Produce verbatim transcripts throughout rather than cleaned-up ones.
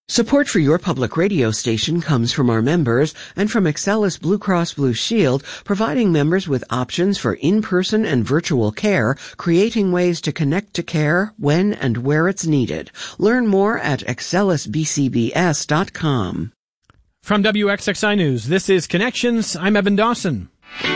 Support for your public radio station comes from our members and from Excelis Blue Cross Blue Shield, providing members with options for in-person and virtual care, creating ways to connect to care when and where it's needed. Learn more at excelis b c b s dot com. From W X X I News, this is Connections. I'm Evan Dawson.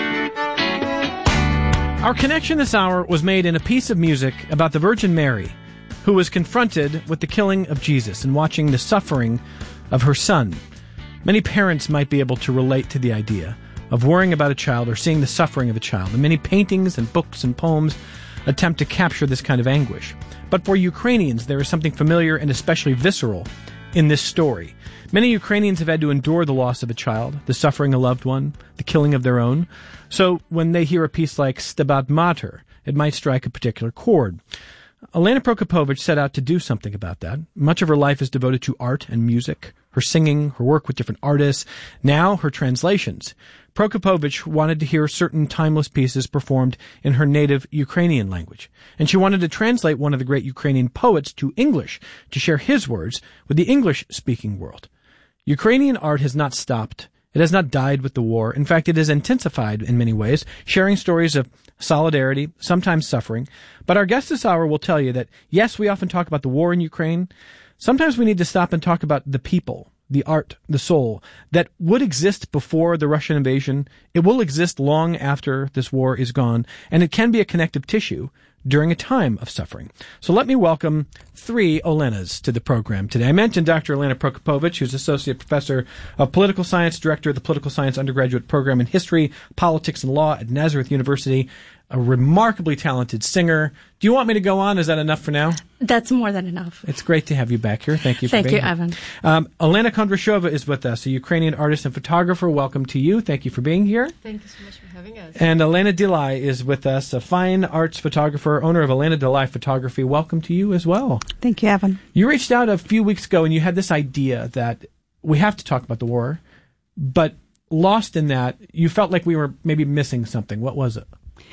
Our connection this hour was made in a piece of music about the Virgin Mary, who was confronted with the killing of Jesus and watching the suffering of her son. Many parents might be able to relate to the idea of worrying about a child or seeing the suffering of a child, and many paintings and books and poems attempt to capture this kind of anguish. But for Ukrainians, there is something familiar and especially visceral in this story. Many Ukrainians have had to endure the loss of a child, the suffering of a loved one, the killing of their own. So when they hear a piece like Stabat Mater, it might strike a particular chord. Elena Prokopovich set out to do something about that. Much of her life is devoted to art and music, her singing, her work with different artists, now her translations. Prokopovich wanted to hear certain timeless pieces performed in her native Ukrainian language, and she wanted to translate one of the great Ukrainian poets to English to share his words with the English-speaking world. Ukrainian art has not stopped. It has not died with the war. In fact, it has intensified in many ways, sharing stories of solidarity, sometimes suffering. But our guest this hour will tell you that, yes, we often talk about the war in Ukraine. Sometimes we need to stop and talk about the people, the art, the soul, that would exist before the Russian invasion. It will exist long after this war is gone, and it can be a connective tissue during a time of suffering. So let me welcome three Olenas to the program today. I mentioned Doctor Elena Prokopovich, who's Associate Professor of Political Science, Director of the Political Science Undergraduate Program in History, Politics, and Law at Nazareth University, a remarkably talented singer. Do you want me to go on? Is that enough for now? That's more than enough. It's great to have you back here. Thank you for Thank being you, here. Evan. Um, Elena Kondrashova is with us, a Ukrainian artist and photographer. Welcome to you. Thank you for being here. Thank you so much for having us. And Elena Delay is with us, a fine arts photographer, owner of Elena Delay Photography. Welcome to you as well. Thank you, Evan. You reached out a few weeks ago and you had this idea that we have to talk about the war, but lost in that, you felt like we were maybe missing something. What was it?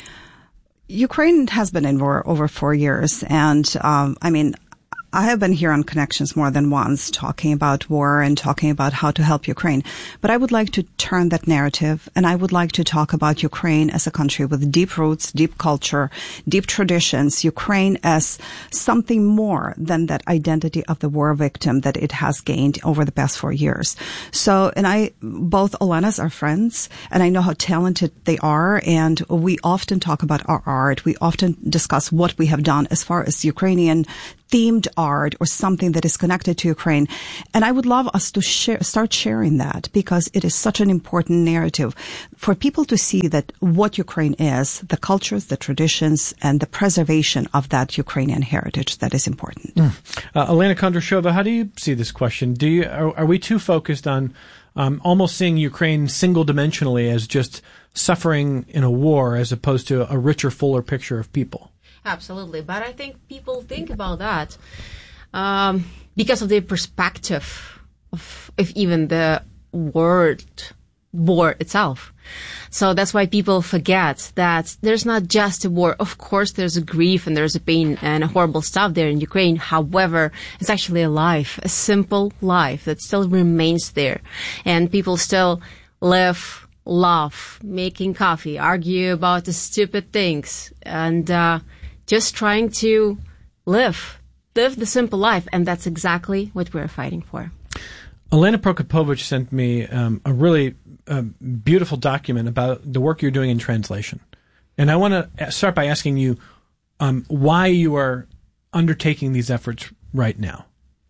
Ukraine has been in war over four years, and um, I mean, I have been here on Connections more than once talking about war and talking about how to help Ukraine. But I would like to turn that narrative, and I would like to talk about Ukraine as a country with deep roots, deep culture, deep traditions, Ukraine as something more than that identity of the war victim that it has gained over the past four years. So, and I, both Olenas are friends, and I know how talented they are, and we often talk about our art. We often discuss what we have done as far as Ukrainian themed art or something that is connected to Ukraine. And I would love us to share, start sharing that, because it is such an important narrative for people to see that what Ukraine is, the cultures, the traditions, and the preservation of that Ukrainian heritage that is important. Mm. Uh, Elena Kondrashova, how do you see this question? Do you, are, are we too focused on um, almost seeing Ukraine single-dimensionally as just suffering in a war as opposed to a richer, fuller picture of people? Absolutely. But I think people think about that um, because of the perspective of, of even the word war itself. So that's why people forget that there's not just a war. Of course, there's a grief and there's a pain and a horrible stuff there in Ukraine. However, it's actually a life, a simple life that still remains there. And people still live, laugh, making coffee, argue about the stupid things, and uh just trying to live, live the simple life. And that's exactly what we're fighting for. Elena Prokopovich sent me um, a really uh, beautiful document about the work you're doing in translation. And I want to start by asking you um, why you are undertaking these efforts right now.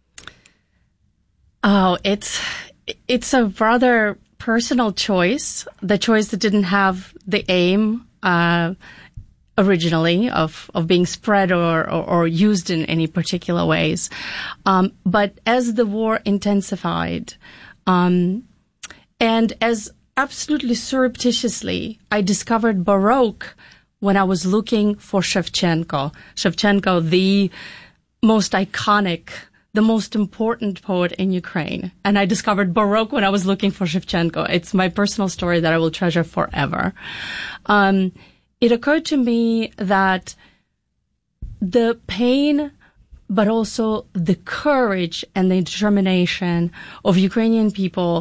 Oh, it's, it's a rather personal choice, the choice that didn't have the aim, uh, originally of, of being spread or, or, or used in any particular ways. Um, but as the war intensified, um, and as absolutely surreptitiously I discovered Baroque when I was looking for Shevchenko. Shevchenko, the most iconic, the most important poet in Ukraine. And I discovered Baroque when I was looking for Shevchenko. It's my personal story that I will treasure forever. Um, It occurred to me that the pain but also the courage and the determination of Ukrainian people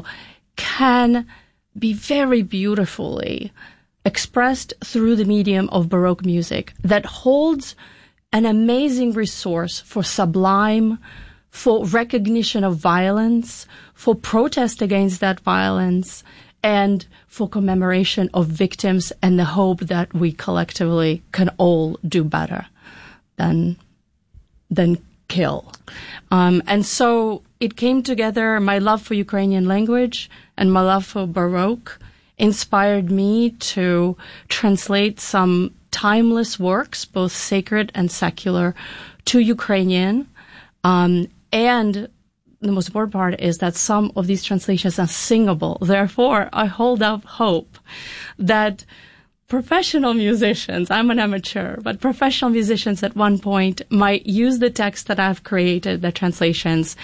can be very beautifully expressed through the medium of Baroque music that holds an amazing resource for sublime, for recognition of violence, for protest against that violence, and for commemoration of victims and the hope that we collectively can all do better than, than kill. Um, and so it came together. My love for Ukrainian language and my love for Baroque inspired me to translate some timeless works, both sacred and secular, to Ukrainian. Um, and the most important part is that some of these translations are singable. Therefore, I hold out hope that professional musicians, I'm an amateur, but professional musicians at one point might use the text that I've created, the translations,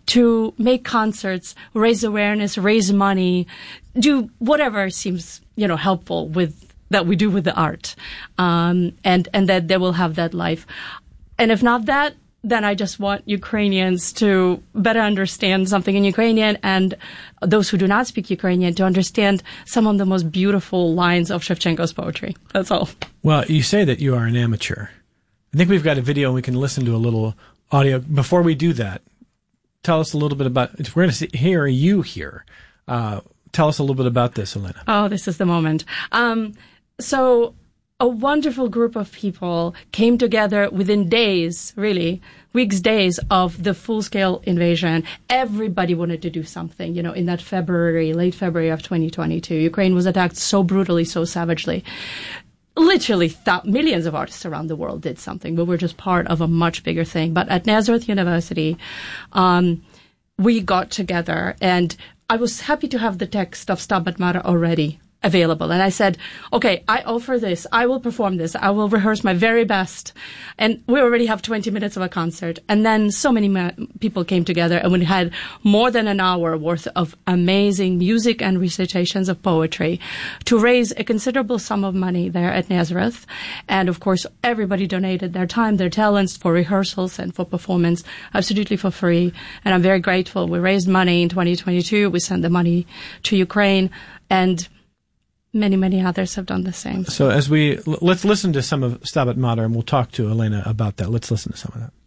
to make concerts, raise awareness, raise money, do whatever seems, you know, helpful with, that we do with the art. Um, and, and that they will have that life. And if not that, then I just want Ukrainians to better understand something in Ukrainian, and those who do not speak Ukrainian to understand some of the most beautiful lines of Shevchenko's poetry. That's all. Well, you say that you are an amateur. I think we've got a video and we can listen to a little audio. Before we do that, tell us a little bit about, if we're going to hear you here, uh, tell us a little bit about this, Elena. Oh, this is the moment. Um, so... A wonderful group of people came together within days, really, weeks, days of the full-scale invasion. Everybody wanted to do something, you know, in that February, late February of twenty twenty-two. Ukraine was attacked so brutally, so savagely. Literally th- millions of artists around the world did something, but we're just part of a much bigger thing. But at Nazareth University, um, we got together, and I was happy to have the text of Stabat Mater already available. And I said, okay, I offer this. I will perform this. I will rehearse my very best. And we already have twenty minutes of a concert. And then so many ma- people came together, and we had more than an hour worth of amazing music and recitations of poetry to raise a considerable sum of money there at Nazareth. And of course, everybody donated their time, their talents for rehearsals and for performance, absolutely for free. And I'm very grateful. We raised money in twenty twenty-two. We sent the money to Ukraine, and many, many others have done the same. So as we, let's listen to some of Stabat Mater, and we'll talk to Elena about that. Let's listen to some of that.